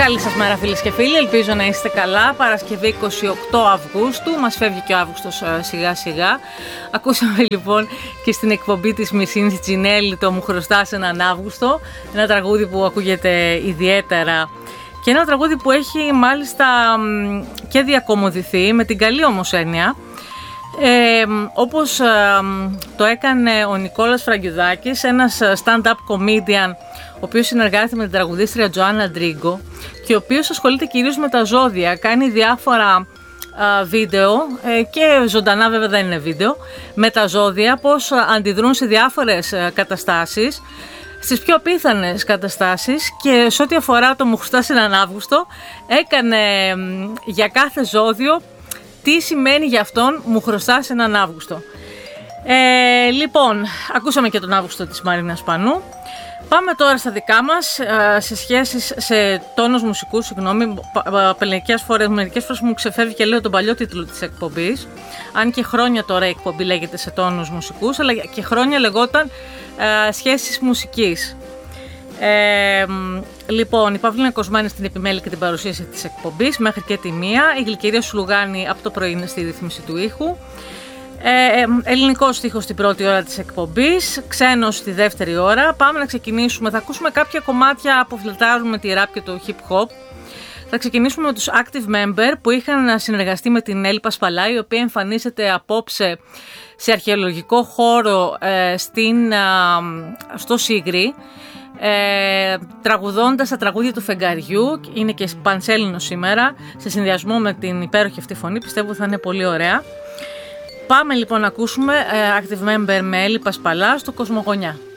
Καλή σας μέρα φίλες και φίλοι, ελπίζω να είστε καλά. Παρασκευή 28 Αυγούστου, μας φεύγει και ο Αύγουστος σιγά σιγά. Ακούσαμε λοιπόν και στην εκπομπή της Μισίνης Τζινέλη το «Μου χρωστάς έναν Αύγουστο», ένα τραγούδι που ακούγεται ιδιαίτερα και ένα τραγούδι που έχει μάλιστα και διακομωδηθεί με την καλή όμως έννοια. Όπως το έκανε ο Νικόλας Φραγκιουδάκης, ένας stand-up comedian, ο οποίος συνεργάζεται με την τραγουδίστρια Τζοάννα Ντρίγκο και ο οποίος ασχολείται κυρίως με τα ζώδια, κάνει διάφορα βίντεο και ζωντανά, βέβαια δεν είναι βίντεο, με τα ζώδια, πώς αντιδρούν σε διάφορες καταστάσεις, στις πιο απίθανες καταστάσεις, και σε ό,τι αφορά το «Μου χρωστάς έναν Αύγουστο» έκανε για κάθε ζώδιο τι σημαίνει για αυτόν «Μου χρωστάς έναν Αύγουστο». Λοιπόν, ακούσαμε και τον Αύγουστο της Μαρίνας Πανού. Πάμε τώρα στα δικά μας, σε τόνους μουσικού, συγγνώμη, μερικές φορές μου ξεφεύγει και λέω τον παλιό τίτλο της εκπομπής, αν και χρόνια τώρα η εκπομπή λέγεται σε τόνους μουσικούς, αλλά και χρόνια λεγόταν σχέσεις μουσικής. Λοιπόν, η Παυλίνα Κοσμάνη στην επιμέλεια και την παρουσίαση της εκπομπής μέχρι και τη 1, η Γλυκερία Σουλουγάνη από το πρωί είναι στη ρύθμιση του ήχου, ελληνικός στίχος στην πρώτη ώρα της εκπομπής, ξένος στη δεύτερη ώρα. Πάμε να ξεκινήσουμε, θα ακούσουμε κάποια κομμάτια που φλερτάρουν με τη rap και το hip hop. Θα ξεκινήσουμε με τους Active Member που είχαν συνεργαστεί με την Έλλη Πασπαλά, η οποία εμφανίζεται απόψε σε αρχαιολογικό χώρο στο Σίγρη, τραγουδώντας τα τραγούδια του φεγγαριού. Είναι και πανσέλινο σήμερα, σε συνδυασμό με την υπέροχη αυτή φωνή, πιστεύω θα είναι πολύ ωραία. Πάμε λοιπόν να ακούσουμε Active Member με Έλλη Πασπαλά στο Κοσμογονιά.